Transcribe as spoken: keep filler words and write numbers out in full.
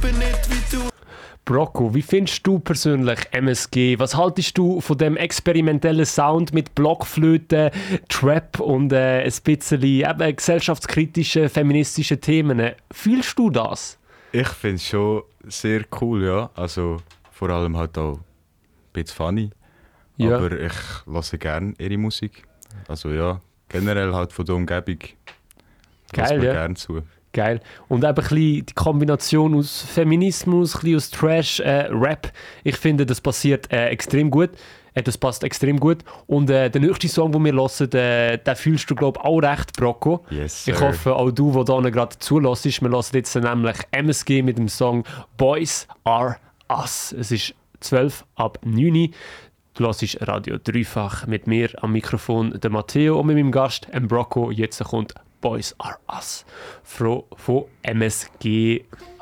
bin nicht wie du. Brocco, wie findest du persönlich M S G? Was haltest du von dem experimentellen Sound mit Blockflöten, Trap und äh, ein bisschen eben, gesellschaftskritischen, feministischen Themen? Fühlst du das? Ich finde es schon sehr cool, ja. Also vor allem halt auch ein bisschen funny. Ja. Aber ich höre gerne ihre Musik. Also ja, generell halt von der Umgebung. Geil, mir ja. gerne zu. Geil. Und eben ein bisschen die Kombination aus Feminismus, ein bisschen aus Trash, äh, Rap. Ich finde, das passiert äh, extrem gut. Äh, das passt extrem gut. Und äh, der nächste Song, den wir hören, äh, den fühlst du, glaube ich, auch recht, Brocco. Yes, ich sir. hoffe, auch du, der hier gerade zulässt. Wir hören jetzt nämlich M S G mit dem Song «Boys Are Us». Es ist zwölf ab neun. Du hörst Radio Dreifach mit mir am Mikrofon, der Matteo, und mit meinem Gast, dem Brocco. Jetzt kommt «Boys Are Us» von M S G.